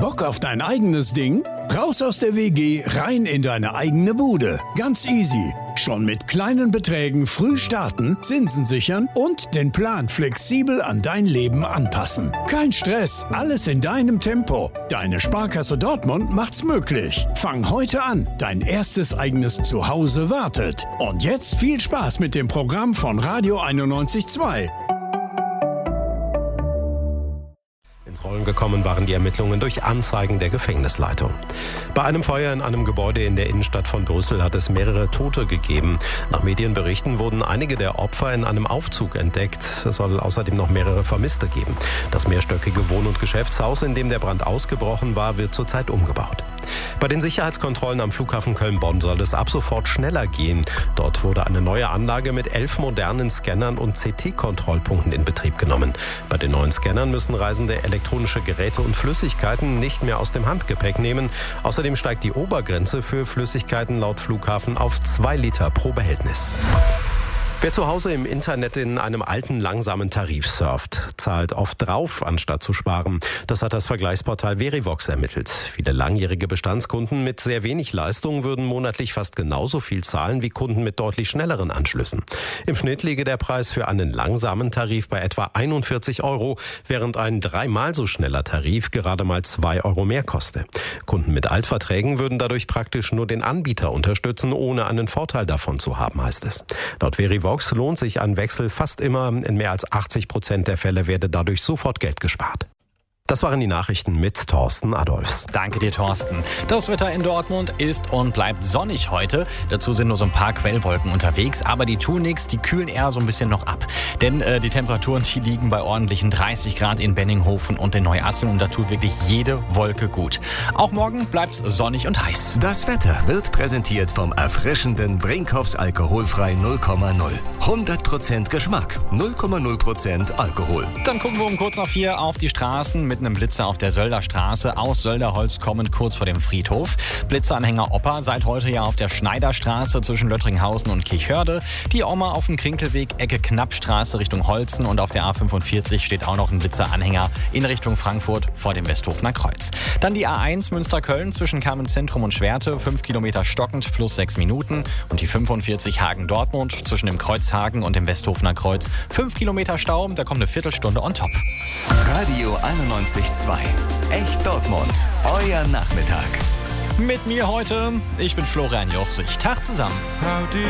Bock auf dein eigenes Ding? Raus aus der WG, rein in deine eigene Bude. Ganz easy. Schon mit kleinen Beträgen früh starten, Zinsen sichern und den Plan flexibel an dein Leben anpassen. Kein Stress, alles in deinem Tempo. Deine Sparkasse Dortmund macht's möglich. Fang heute an, dein erstes eigenes Zuhause wartet. Und jetzt viel Spaß mit dem Programm von Radio 91.2. Ins Rollen gekommen waren die Ermittlungen durch Anzeigen der Gefängnisleitung. Bei einem Feuer in einem Gebäude in der Innenstadt von Brüssel hat es mehrere Tote gegeben. Nach Medienberichten wurden einige der Opfer in einem Aufzug entdeckt. Es soll außerdem noch mehrere Vermisste geben. Das mehrstöckige Wohn- und Geschäftshaus, in dem der Brand ausgebrochen war, wird zurzeit umgebaut. Bei den Sicherheitskontrollen am Flughafen Köln-Bonn soll es ab sofort schneller gehen. Dort wurde eine neue Anlage mit 11 modernen Scannern und CT-Kontrollpunkten in Betrieb genommen. Bei den neuen Scannern müssen Reisende elektronische Geräte und Flüssigkeiten nicht mehr aus dem Handgepäck nehmen. Außerdem steigt die Obergrenze für Flüssigkeiten laut Flughafen auf 2 Liter pro Behältnis. Wer zu Hause im Internet in einem alten, langsamen Tarif surft, zahlt oft drauf, anstatt zu sparen. Das hat das Vergleichsportal Verivox ermittelt. Viele langjährige Bestandskunden mit sehr wenig Leistung würden monatlich fast genauso viel zahlen wie Kunden mit deutlich schnelleren Anschlüssen. Im Schnitt liege der Preis für einen langsamen Tarif bei etwa 41 €, während ein 3-mal so schneller Tarif gerade mal 2 € mehr koste. Kunden mit Altverträgen würden dadurch praktisch nur den Anbieter unterstützen, ohne einen Vorteil davon zu haben, heißt es. Laut Verivox lohnt sich ein Wechsel fast immer. In mehr als 80% der Fälle werde dadurch sofort Geld gespart. Das waren die Nachrichten mit Thorsten Adolfs. Danke dir, Thorsten. Das Wetter in Dortmund ist und bleibt sonnig heute. Dazu sind nur so ein paar Quellwolken unterwegs, aber die tun nichts, die kühlen eher so ein bisschen noch ab. Denn die Temperaturen, die liegen bei ordentlichen 30 Grad in Benninghofen und in Neuasseln und da tut wirklich jede Wolke gut. Auch morgen bleibt es sonnig und heiß. Das Wetter wird präsentiert vom erfrischenden Brinkhoffs alkoholfrei 0,0. 100% Geschmack, 0,0% Alkohol. Dann gucken wir um kurz nach 4 auf die Straßen mit einem Blitzer auf der Sölder Straße aus Sölderholz kommend kurz vor dem Friedhof. Blitzeranhänger Opa seit heute ja auf der Schneiderstraße zwischen Löttringhausen und Kirchhörde. Die Oma auf dem Krinkelweg Ecke Knappstraße Richtung Holzen und auf der A45 steht auch noch ein Blitzeranhänger in Richtung Frankfurt vor dem Westhofener Kreuz. Dann die A1 Münster-Köln zwischen Kamenz-Zentrum und Schwerte, 5 Kilometer stockend plus 6 Minuten und die 45 Hagen-Dortmund zwischen dem Kreuzhagen und dem Westhofener Kreuz, 5 Kilometer Stau, da kommt eine Viertelstunde on top. Radio 91.2. Echt Dortmund. Euer Nachmittag. Mit mir heute, ich bin Florian Jossich. Tag zusammen.